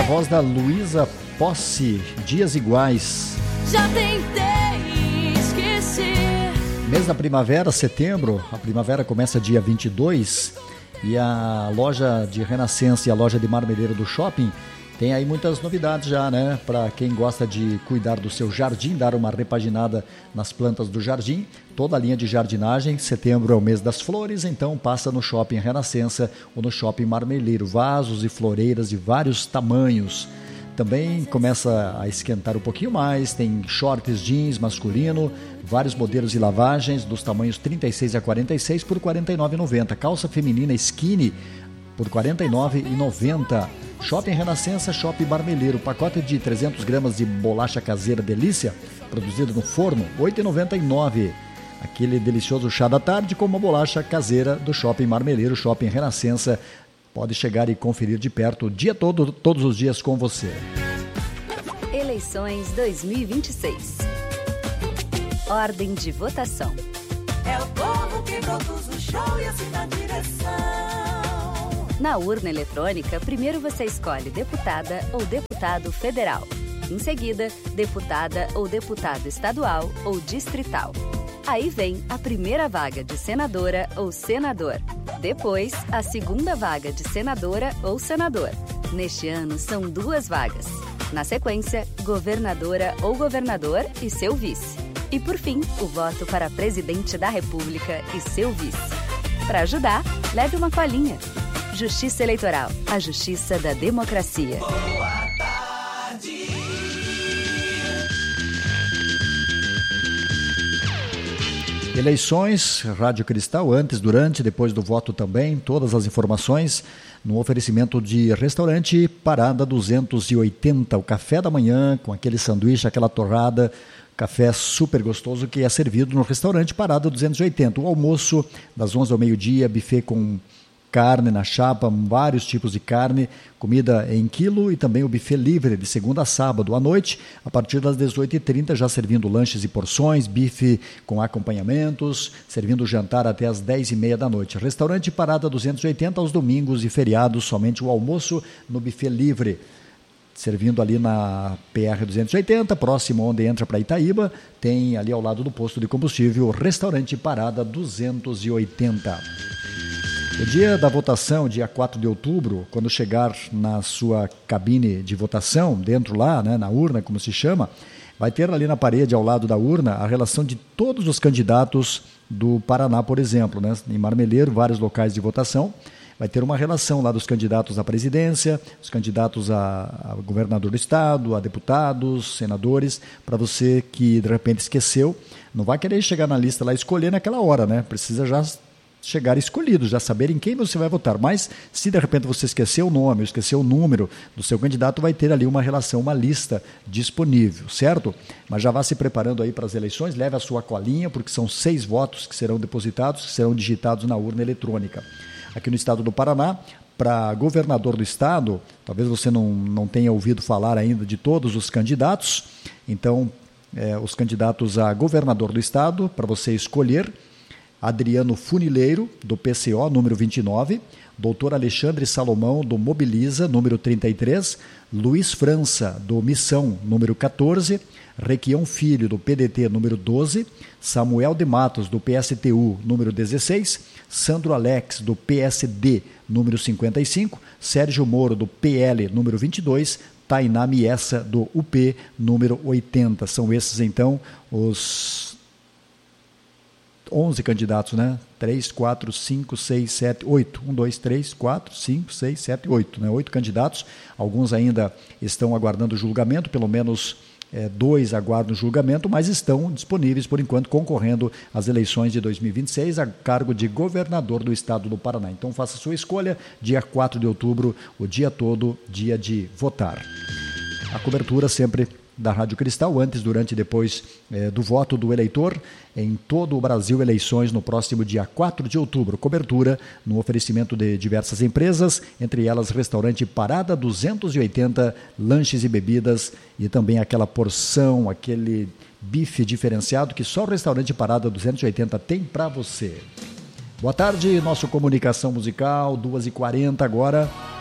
voz da Luísa Posse, Dias Iguais. Já tentei esquecer. Mês da primavera, setembro, a primavera começa dia 22 e a loja de Renascença e a loja de Marmeleiro do Shopping tem aí muitas novidades já, né? Para quem gosta de cuidar do seu jardim, dar uma repaginada nas plantas do jardim, toda a linha de jardinagem. Setembro é o mês das flores, então passa no Shopping Renascença ou no Shopping Marmeleiro. Vasos e floreiras de vários tamanhos. Também começa a esquentar um pouquinho mais, tem shorts jeans masculino, vários modelos de lavagens dos tamanhos 36 a 46 por R$ 49,90. Calça feminina skinny por R$ 49,90. Shopping Renascença, Shopping Marmeleiro. Pacote de 300 gramas de bolacha caseira Delícia, produzido no forno, R$ 8,99. Aquele delicioso chá da tarde com uma bolacha caseira do Shopping Marmeleiro, Shopping Renascença. Pode chegar e conferir de perto o dia todo, todos os dias com você. Eleições 2026. Ordem de votação. É o povo que produz o show e assim dá direção. Na urna eletrônica, primeiro você escolhe deputada ou deputado federal. Em seguida, deputada ou deputado estadual ou distrital. Aí vem a primeira vaga de senadora ou senador. Depois, a segunda vaga de senadora ou senador. Neste ano, são 2 vagas. Na sequência, governadora ou governador e seu vice. E, por fim, o voto para presidente da República e seu vice. Para ajudar, leve uma colinha. Justiça Eleitoral, a justiça da democracia. Boa tarde. Eleições, Rádio Cristal, antes, durante, depois do voto também, todas as informações no oferecimento de restaurante Parada 280, o café da manhã com aquele sanduíche, aquela torrada, café super gostoso que é servido no restaurante Parada 280. O almoço das 11 ao meio-dia, buffet com carne na chapa, vários tipos de carne, comida em quilo e também o buffet livre de segunda a sábado à noite, a partir das 18h30, já servindo lanches e porções, bife com acompanhamentos, servindo jantar até as 10h30 da noite. Restaurante Parada 280 aos domingos e feriados, somente o almoço no buffet livre. Servindo ali na PR 280, próximo onde entra para Itaíba, tem ali ao lado do posto de combustível o Restaurante Parada 280. O dia da votação, dia 4 de outubro, quando chegar na sua cabine de votação, dentro lá, né, na urna, como se chama, vai ter ali na parede, ao lado da urna, a relação de todos os candidatos do Paraná, por exemplo, né, em Marmeleiro, vários locais de votação. Vai ter uma relação lá dos candidatos à presidência, os candidatos a governador do estado, a deputados, senadores, para você que de repente esqueceu, não vai querer chegar na lista lá e escolher naquela hora, né? Precisa já chegar escolhido, já saber em quem você vai votar. Mas se de repente você esqueceu o nome, ou esqueceu o número do seu candidato, vai ter ali uma relação, uma lista disponível, certo? Mas já vá se preparando aí para as eleições, leve a sua colinha, porque são 6 votos que serão depositados, que serão digitados na urna eletrônica. Aqui no estado do Paraná, para governador do estado, talvez você não tenha ouvido falar ainda de todos os candidatos, então os candidatos a governador do estado, para você escolher: Adriano Funileiro, do PCO, número 29, doutor Alexandre Salomão, do Mobiliza, número 33, Luiz França, do Missão, número 14, Requião Filho, do PDT, número 12, Samuel de Matos, do PSTU, número 16, Sandro Alex, do PSD, número 55, Sérgio Moro, do PL, número 22, Tainá Miessa, do UP, número 80. São esses, então, os 11 candidatos, né? 3, 4, 5, 6, 7, 8. 1, 2, 3, 4, 5, 6, 7, 8. Né? 8 candidatos. Alguns ainda estão aguardando julgamento, pelo menos 2 aguardam julgamento, mas estão disponíveis, por enquanto, concorrendo às eleições de 2026 a cargo de governador do estado do Paraná. Então, faça sua escolha, dia 4 de outubro, o dia todo, dia de votar. A cobertura sempre da Rádio Cristal, antes, durante e depois do voto do eleitor, em todo o Brasil, eleições no próximo dia 4 de outubro. Cobertura no oferecimento de diversas empresas, entre elas Restaurante Parada 280, lanches e bebidas, e também aquela porção, aquele bife diferenciado que só o Restaurante Parada 280 tem para você. Boa tarde, nosso Comunicação Musical, 2h40 agora.